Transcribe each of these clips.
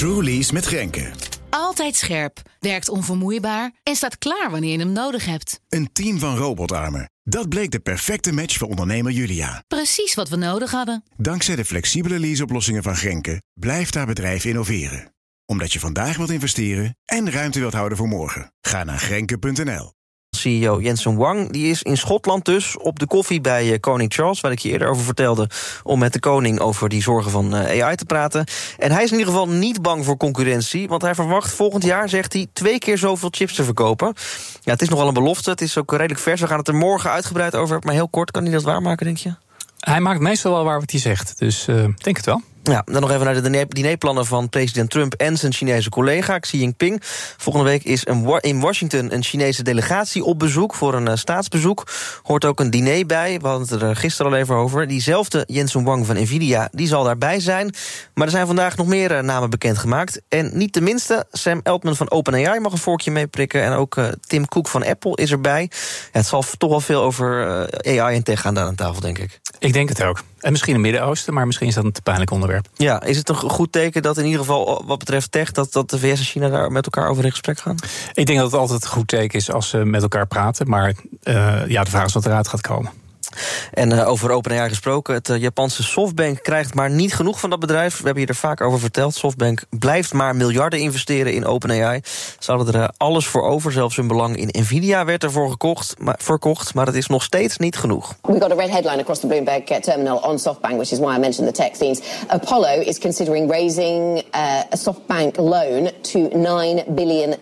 True Lease met Grenke. Altijd scherp, werkt onvermoeibaar en staat klaar wanneer je hem nodig hebt. Een team van robotarmen. Dat bleek de perfecte match voor ondernemer Julia. Precies wat we nodig hadden. Dankzij de flexibele leaseoplossingen van Grenke blijft haar bedrijf innoveren. Omdat je vandaag wilt investeren en ruimte wilt houden voor morgen. Ga naar Grenke.nl. CEO Jensen Huang die is in Schotland dus op de koffie bij koning Charles, waar ik je eerder over vertelde, om met de koning over die zorgen van AI te praten. En hij is in ieder geval niet bang voor concurrentie, want hij verwacht volgend jaar, zegt hij, 2 keer zoveel chips te verkopen. Ja, het is nogal een belofte, het is ook redelijk vers. We gaan het er morgen uitgebreid over hebben, maar heel kort, kan hij dat waarmaken, denk je? Hij maakt meestal wel waar wat hij zegt, dus denk het wel. Ja, dan nog even naar de dinerplannen van president Trump en zijn Chinese collega Xi Jinping. Volgende week is in Washington een Chinese delegatie op bezoek voor een staatsbezoek. Hoort ook een diner bij, we hadden het er gisteren al even over. Diezelfde Jensen Huang van Nvidia, die zal daarbij zijn. Maar er zijn vandaag nog meer namen bekendgemaakt. En niet de minste, Sam Altman van OpenAI mag een vorkje meeprikken. En ook Tim Cook van Apple is erbij. Ja, het zal toch wel veel over AI en tech gaan daar aan tafel, denk ik. Ik denk het ook. En misschien in het Midden-Oosten, maar misschien is dat een te pijnlijk onderwerp. Ja, is het een goed teken dat in ieder geval wat betreft tech, dat de VS en China daar met elkaar over in gesprek gaan? Ik denk dat het altijd een goed teken is als ze met elkaar praten. Maar de vraag is wat eruit gaat komen. En over OpenAI gesproken, het Japanse Softbank krijgt maar niet genoeg van dat bedrijf. We hebben hier er vaak over verteld. Softbank blijft maar miljarden investeren in OpenAI. Ze hadden er alles voor over, zelfs hun belang in Nvidia werd ervoor verkocht, maar het is nog steeds niet genoeg. We got a red headline across the Bloomberg terminal on SoftBank, which is why I mentioned the tech themes. Apollo is considering raising a SoftBank loan to $9 billion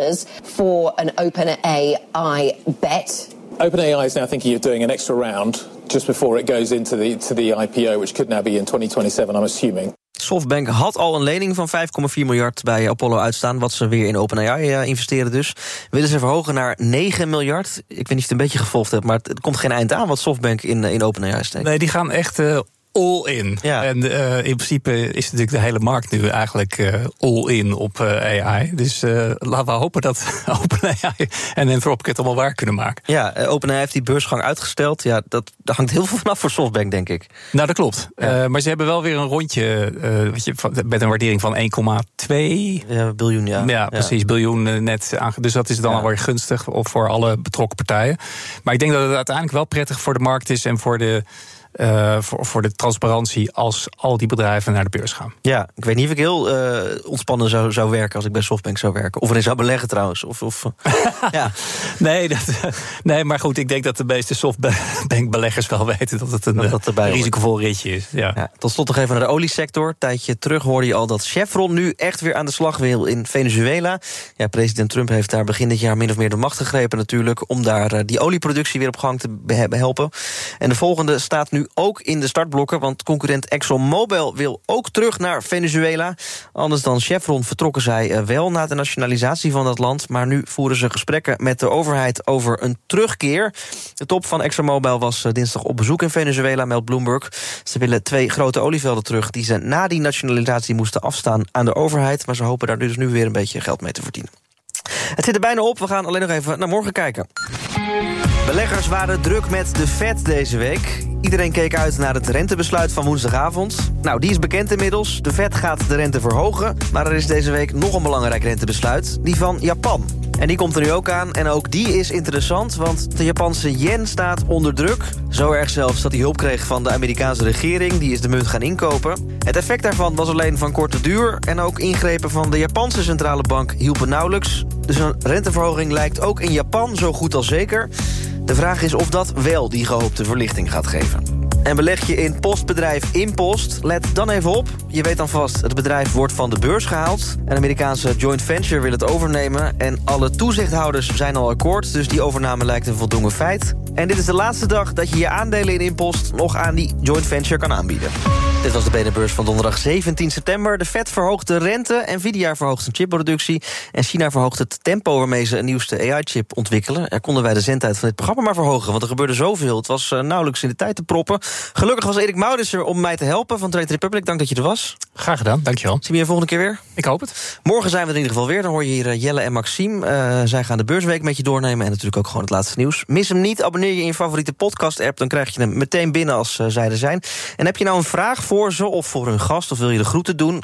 for an OpenAI bet. OpenAI is now thinking of doing an extra round just before it goes into the IPO, which could now be in 2027, I'm assuming. Softbank had al een lening van 5,4 miljard bij Apollo uitstaan, wat ze weer in OpenAI investeren dus. Willen ze verhogen naar 9 miljard. Ik weet niet of je het een beetje gevolgd hebt, maar het komt geen eind aan wat Softbank in OpenAI steekt. Nee, die gaan echt all in. Ja. En in principe is natuurlijk de hele markt nu eigenlijk all in op AI. Dus laten we hopen dat OpenAI en Anthropic het allemaal waar kunnen maken. Ja, OpenAI heeft die beursgang uitgesteld. Ja, daar hangt heel veel vanaf voor Softbank, denk ik. Nou, dat klopt. Ja. Maar ze hebben wel weer een rondje met een waardering van 1,2 biljoen. Ja, precies, biljoen net. Dus dat is dan alweer gunstig voor alle betrokken partijen. Maar ik denk dat het uiteindelijk wel prettig voor de markt is en voor de transparantie als al die bedrijven naar de beurs gaan. Ja, ik weet niet of ik heel ontspannen zou werken als ik bij Softbank zou werken. Of erin zou beleggen trouwens. Ja. Nee, maar goed, ik denk dat de meeste Softbank-beleggers wel weten dat het een risicovol ritje is. Ja. Tot slot nog even naar de oliesector. Een tijdje terug hoorde je al dat Chevron nu echt weer aan de slag wil in Venezuela. Ja, president Trump heeft daar begin dit jaar min of meer de macht gegrepen natuurlijk, om daar die olieproductie weer op gang te helpen. En de volgende staat nu ook in de startblokken, want concurrent ExxonMobil wil ook terug naar Venezuela. Anders dan Chevron vertrokken zij wel na de nationalisatie van dat land, maar nu voeren ze gesprekken met de overheid over een terugkeer. De top van ExxonMobil was dinsdag op bezoek in Venezuela, meldt Bloomberg. Ze willen 2 grote olievelden terug die ze na die nationalisatie moesten afstaan aan de overheid, maar ze hopen daar dus nu weer een beetje geld mee te verdienen. Het zit er bijna op, we gaan alleen nog even naar morgen kijken. Beleggers waren druk met de Fed deze week. Iedereen keek uit naar het rentebesluit van woensdagavond. Nou, die is bekend inmiddels. De Fed gaat de rente verhogen. Maar er is deze week nog een belangrijk rentebesluit. Die van Japan. En die komt er nu ook aan. En ook die is interessant, want de Japanse yen staat onder druk. Zo erg zelfs dat hij hulp kreeg van de Amerikaanse regering. Die is de munt gaan inkopen. Het effect daarvan was alleen van korte duur. En ook ingrepen van de Japanse centrale bank hielpen nauwelijks. Dus een renteverhoging lijkt ook in Japan zo goed als zeker. De vraag is of dat wel die gehoopte verlichting gaat geven. En beleg je in postbedrijf Impost? Let dan even op. Je weet dan vast, het bedrijf wordt van de beurs gehaald. Een Amerikaanse joint venture wil het overnemen. En alle toezichthouders zijn al akkoord. Dus die overname lijkt een voldongen feit. En dit is de laatste dag dat je je aandelen in Impost nog aan die joint venture kan aanbieden. Dit was de BNR-beurs van donderdag 17 september. De Fed verhoogt de rente, Nvidia verhoogt zijn chipproductie en China verhoogt het tempo waarmee ze een nieuwste AI-chip ontwikkelen. Er konden wij de zendtijd van dit programma maar verhogen, want er gebeurde zoveel. Het was nauwelijks in de tijd te proppen. Gelukkig was Erik Maudits er om mij te helpen van Trade Republic. Dank dat je er was. Graag gedaan, dankjewel. Zien we je volgende keer weer? Ik hoop het. Morgen zijn we er in ieder geval weer. Dan hoor je hier Jelle en Maxime. Zij gaan de beursweek met je doornemen en natuurlijk ook gewoon het laatste nieuws. Mis hem niet, abonneer je in je favoriete podcast-app. Dan krijg je hem meteen binnen als zij er zijn. En heb je nou een vraag voor ze of voor hun gast, of wil je de groeten doen?